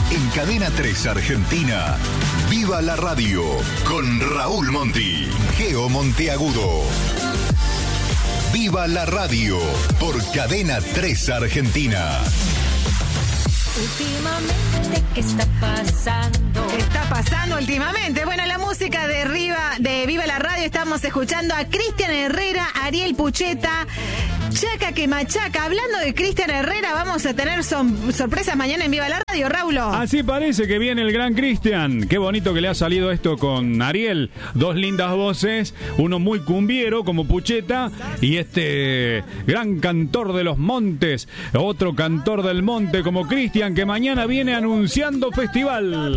En Cadena 3 Argentina, Viva la Radio, con Raúl Monti, Geo Monteagudo. Viva la Radio, por Cadena 3 Argentina. Últimamente, ¿qué está pasando? ¿Qué está pasando últimamente? Bueno, la música de Viva la Radio, estamos escuchando a Cristian Herrera, Ariel Pucheta, Chaca que Machaca. Hablando de Cristian Herrera, vamos a tener sorpresas mañana en Viva la Radio, Raulo. Así parece que viene el gran Cristian. Qué bonito que le ha salido esto con Ariel. Dos lindas voces, uno muy cumbiero como Pucheta y este gran cantor de los montes, otro cantor del monte como Cristian, que mañana viene anunciando festival.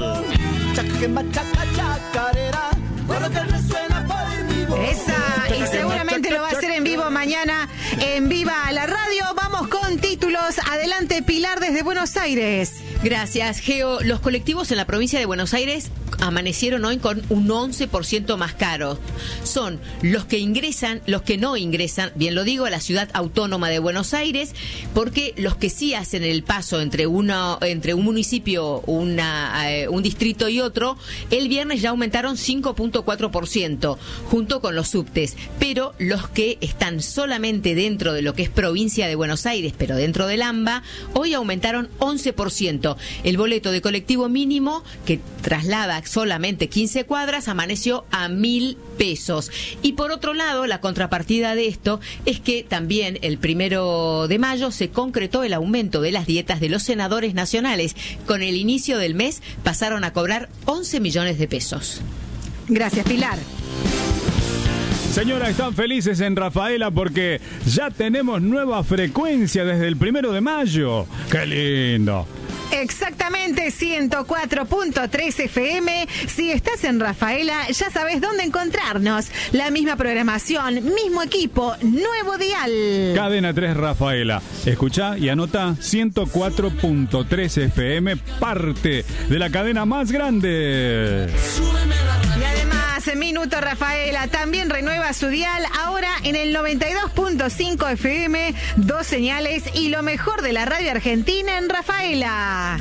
Esa, y seguramente lo va a hacer en vivo mañana en Viva la Radio. Vamos con títulos. Adelante, Pilar, desde Buenos Aires. Gracias, Geo. Los colectivos en la provincia de Buenos Aires amanecieron hoy con un 11% más caro. Son los que ingresan, los que no ingresan, bien lo digo, a la ciudad autónoma de Buenos Aires, porque los que sí hacen el paso entre un municipio, un distrito y otro, el viernes ya aumentaron 5.4%, junto con los subtes. Pero los que están solamente dentro de lo que es provincia de Buenos Aires, pero dentro del AMBA, hoy aumentaron 11%. El boleto de colectivo mínimo, que traslada solamente 15 cuadras, amaneció a 1.000 pesos. Y por otro lado, la contrapartida de esto es que también el 1 de mayo se concretó el aumento de las dietas de los senadores nacionales. Con el inicio del mes pasaron a cobrar 11 millones de pesos. Gracias, Pilar. Señora, están felices en Rafaela porque ya tenemos nueva frecuencia desde el 1 de mayo. ¡Qué lindo! Exactamente, 104.3 FM. Si estás en Rafaela, ya sabes dónde encontrarnos. La misma programación, mismo equipo, nuevo dial. Cadena 3 Rafaela. Escuchá y anota 104.3 FM, parte de la cadena más grande. Y además, Minuto Rafaela también renueva su dial, ahora en el 92.5 FM, 2 señales y lo mejor de la radio argentina en Rafaela.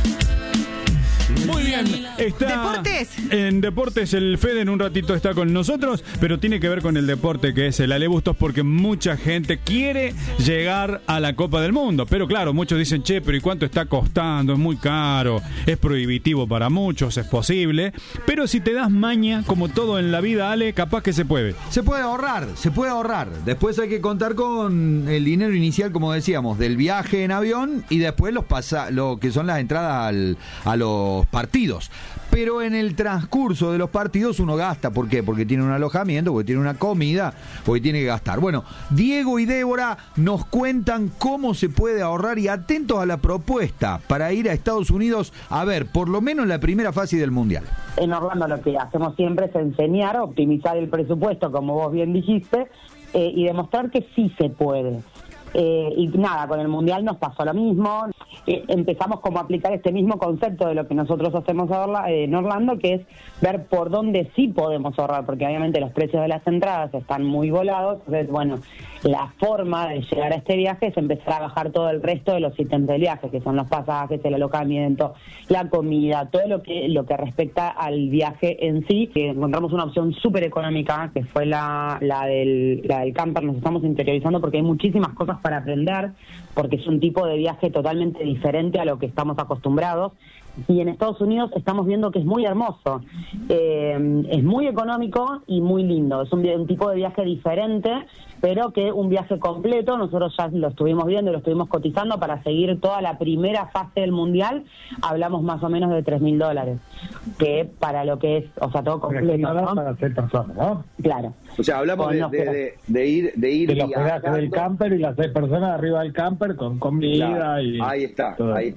Muy bien, está ¿Deportes? En deportes el Fede en un ratito está con nosotros, pero tiene que ver con el deporte que es el Ale Bustos, porque mucha gente quiere llegar a la Copa del Mundo, pero claro, muchos dicen, che, pero ¿y cuánto está costando? Es muy caro, es prohibitivo para muchos, es posible, pero si te das maña, como todo en la vida, Ale, capaz que se puede. Se puede ahorrar. Después hay que contar con el dinero inicial, como decíamos, del viaje en avión y después lo que son las entradas a los partidos. Pero en el transcurso de los partidos uno gasta. ¿Por qué? Porque tiene un alojamiento, porque tiene una comida, porque tiene que gastar. Bueno, Diego y Débora nos cuentan cómo se puede ahorrar y atentos a la propuesta para ir a Estados Unidos a ver por lo menos la primera fase del Mundial. En Orlando lo que hacemos siempre es enseñar, optimizar el presupuesto, como vos bien dijiste, y demostrar que sí se puede. Y nada, con el Mundial nos pasó lo mismo. Empezamos como a aplicar este mismo concepto de lo que nosotros hacemos en Orlando, que es ver por dónde sí podemos ahorrar, porque obviamente los precios de las entradas están muy volados. Entonces, bueno, la forma de llegar a este viaje es empezar a bajar todo el resto de los ítems del viaje, que son los pasajes, el alojamiento, la comida, todo lo que respecta al viaje en sí. Que encontramos una opción súper económica, que fue la del camper. Nos estamos interiorizando porque hay muchísimas cosas para aprender, porque es un tipo de viaje totalmente diferente a lo que estamos acostumbrados. Y en Estados Unidos estamos viendo que es muy hermoso, es muy económico y muy lindo. Es un tipo de viaje diferente, pero que un viaje completo. Nosotros ya lo estuvimos viendo y lo estuvimos cotizando para seguir toda la primera fase del Mundial. Hablamos más o menos de $3.000, que para lo que es, o sea, todo completo, ¿no? Para 6 personas, ¿no? Claro. O sea, hablamos de ir del hospedaje del camper y las 6 personas arriba del camper con comida. Claro. Y ahí está,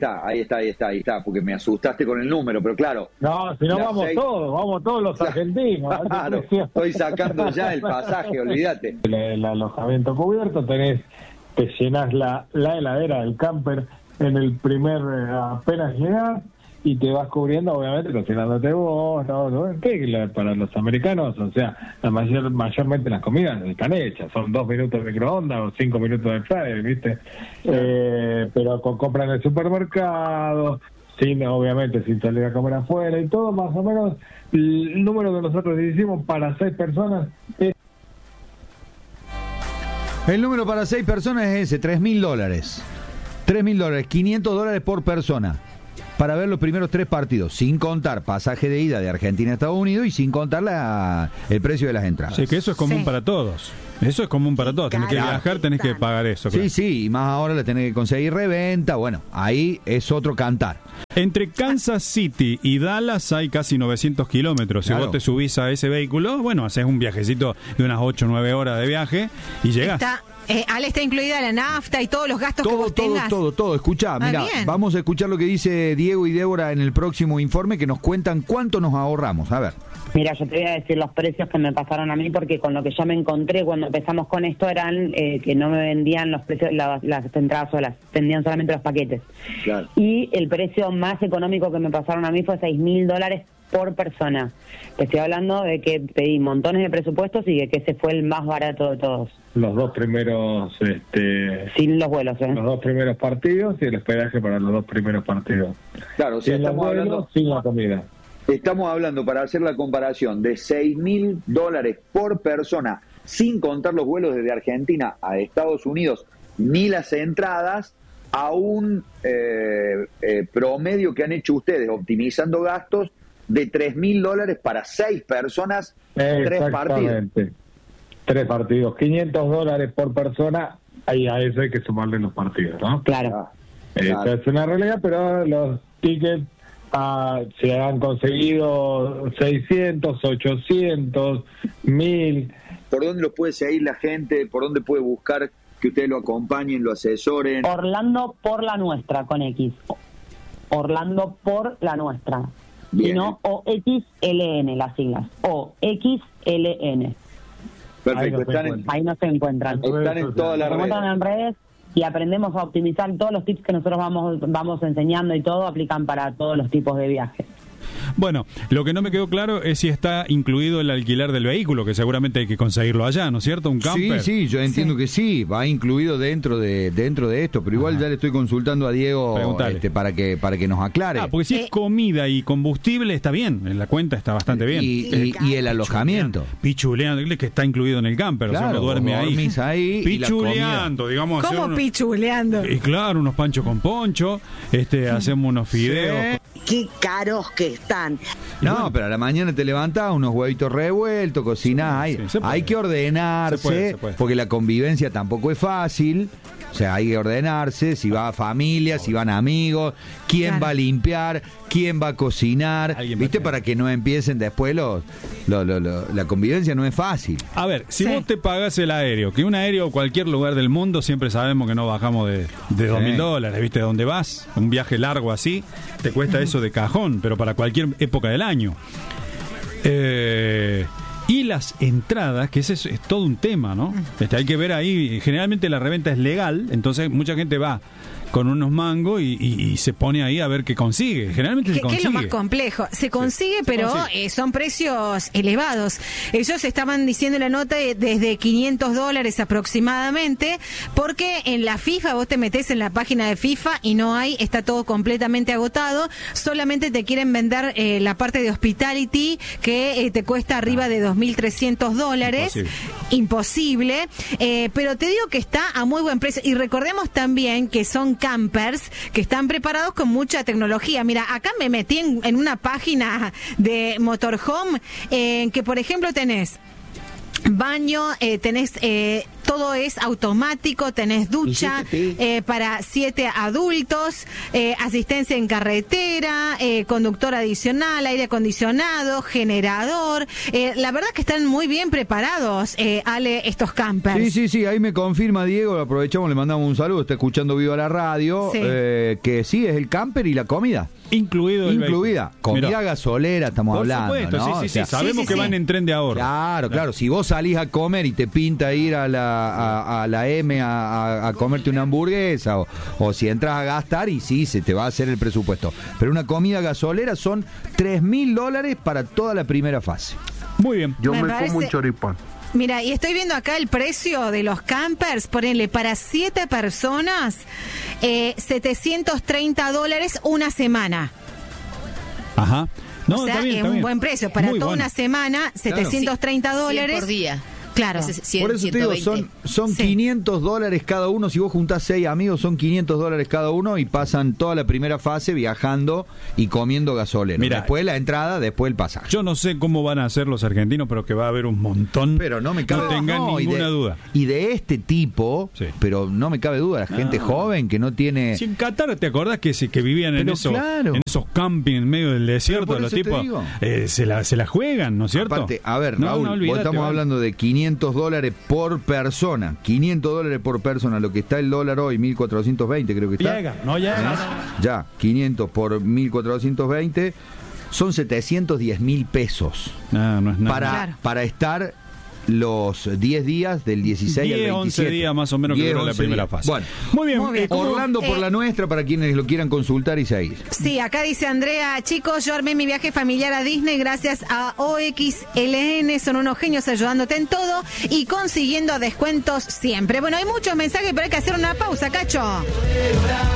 porque me asustaste con el número, pero claro. No, si no vamos todos los argentinos. Claro, estoy sacando ya el pasaje, olvídate. El alojamiento cubierto, te llenas la heladera del camper en el primer, apenas llegas, y te vas cubriendo, obviamente, cocinándote vos, ¿no? Que para los americanos, o sea, mayormente las comidas están hechas, son 2 minutos de microondas o 5 minutos de fryer, ¿viste? Pero compran en el supermercado, obviamente sin salir a comer afuera y todo, más o menos el número que nosotros hicimos para 6 personas es... El número para 6 personas es ese, $3.000. $3.000, $500 por persona. Para ver los primeros 3 partidos, sin contar pasaje de ida de Argentina a Estados Unidos y sin contar el precio de las entradas. Sí, que eso es común para todos. Eso es común para todos. Tenés que viajar, tenés que pagar eso. Claro. Sí, y más ahora le tenés que conseguir reventa. Bueno, ahí es otro cantar. Entre Kansas City y Dallas hay casi 900 kilómetros. Si vos te subís a ese vehículo, bueno, haces un viajecito de unas 8 o 9 horas de viaje y llegás. Ale, está incluida la nafta y todos los gastos que vos tengas. Todo. Escuchá, mira, vamos a escuchar lo que dice Diego y Débora en el próximo informe, que nos cuentan cuánto nos ahorramos. A ver. Mira, yo te voy a decir los precios que me pasaron a mí, porque con lo que yo me encontré cuando empezamos con esto eran que no me vendían los precios, las entradas solas, vendían solamente los paquetes. Claro. Y el precio más económico que me pasaron a mí fue $6.000 por persona. Te estoy hablando de que pedí montones de presupuestos y de que ese fue el más barato de todos. Los 2 primeros... sin los vuelos, Los 2 primeros partidos y el hospedaje para los 2 primeros partidos. Claro, o sea, sin estamos hablando... Sin la comida. Estamos hablando, para hacer la comparación, de $6.000 por persona, sin contar los vuelos desde Argentina a Estados Unidos, ni las entradas, a un promedio que han hecho ustedes, optimizando gastos, de $3.000 para 6 personas, 3 partidos. 3 partidos, $500 por persona, ahí a eso hay que sumarle los partidos, ¿no? Claro. Esa es una realidad, pero los tickets se han conseguido 600, 800, 1.000. ¿Por dónde los puede seguir la gente? ¿Por dónde puede buscar que ustedes lo acompañen, lo asesoren? Orlando por la nuestra, con X. Orlando por la nuestra. Bien. Sino OXLN, las siglas. OXLN. Perfecto. Ahí no se encuentran. Están en todas las redes. En redes y aprendemos a optimizar todos los tips que nosotros vamos enseñando, y todo aplican para todos los tipos de viajes. Bueno, lo que no me quedó claro es si está incluido el alquiler del vehículo, que seguramente hay que conseguirlo allá, ¿no es cierto? Un camper. Sí, yo entiendo que sí, va incluido dentro de esto, pero igual ya le estoy consultando a Diego para que nos aclare. Porque si es comida y combustible está bien, en la cuenta está bastante bien. Y el alojamiento. Pichuleando, que está incluido en el camper, claro, o sea, uno duerme ahí. Pichuleando, digamos. ¿Cómo pichuleando? Y claro, unos panchos con poncho, hacemos unos fideos. Qué caros que están. No, pero a la mañana te levantás, unos huevitos revueltos, cocinás. Hay que ordenarse, se puede. Porque la convivencia tampoco es fácil. O sea, hay que ordenarse, si va familia, si van amigos, quién va a limpiar, quién va a cocinar, ¿viste? Para que no empiecen después la convivencia no es fácil. A ver, si vos te pagás el aéreo, que un aéreo cualquier lugar del mundo siempre sabemos que no bajamos de $2.000, ¿viste? ¿Dónde vas? Un viaje largo así, te cuesta eso de cajón, pero para cualquier época del año. Y las entradas, que ese es todo un tema, ¿no? Hay que ver ahí, generalmente la reventa es legal, entonces mucha gente va con unos mangos y se pone ahí a ver qué consigue. Generalmente se consigue. ¿Qué es lo más complejo? Se consigue, pero son precios elevados. Ellos estaban diciendo en la nota desde $500 aproximadamente, porque en la FIFA vos te metés en la página de FIFA y no hay, está todo completamente agotado. Solamente te quieren vender la parte de hospitality, que te cuesta arriba de $2.300. Imposible. Pero te digo que está a muy buen precio. Y recordemos también que son campers que están preparados con mucha tecnología. Mira, acá me metí en una página de Motorhome en que, por ejemplo, tenés baño, tenés todo es automático, tenés ducha para 7 adultos, asistencia en carretera, conductor adicional, aire acondicionado, generador. La verdad que están muy bien preparados, Ale, estos campers. Sí, ahí me confirma Diego, aprovechamos, le mandamos un saludo, está escuchando Viva la Radio, que sí, es el camper y la comida. Incluida. Comida gasolera, estamos hablando. Por supuesto, ¿no? Sí. Sabemos que van en tren de ahorro. Claro. Si vos salís a comer y te pinta ir a la M a comerte una hamburguesa o si entras a gastar y sí, se te va a hacer el presupuesto. Pero una comida gasolera son $3.000 para toda la primera fase. Muy bien. Yo me como un choripán. Mira, y estoy viendo acá el precio de los campers, ponele, para 7 personas, $730 una semana. Ajá. No, o sea, está bien, es está un bien. buen precio. Para Muy toda bueno. una semana, $730. 100 por día. Claro. Ese es 100, Por eso te digo, 120. son Sí. $500 cada uno. Si vos juntás 6 amigos, son $500 cada uno y pasan toda la primera fase viajando y comiendo gasolina. Mirá. Después la entrada, después el pasaje. Yo no sé cómo van a hacer los argentinos, pero que va a haber un montón. Pero no me cabe tengan y ninguna duda. Y de este tipo, Sí. pero no me cabe duda, la gente joven que no tiene... Si en Qatar, ¿te acordás que vivían en Pero esos, claro. en esos campings en medio del desierto? por Los eso te tipos digo. se la juegan, ¿no es cierto? Aparte, a ver, No, Raúl, no, olvídate, estamos vale. hablando de $500 por persona. $500 por persona, lo que está el dólar hoy, 1.420 creo que está. No llega. Ya, 500 por 1.420 son 710.000 pesos No es nada. Claro. para estar los 10 días del 16 al 10, 27. 11 días más o menos que 10, dura la 11 primera días. fase. Bueno, Muy bien. Muy bien. Orlando por la nuestra para quienes lo quieran consultar y seguir. Sí, acá dice Andrea, chicos, yo armé mi viaje familiar a Disney gracias a OXLN, son unos genios ayudándote en todo y consiguiendo descuentos siempre. Bueno, hay muchos mensajes, pero hay que hacer una pausa, Cacho.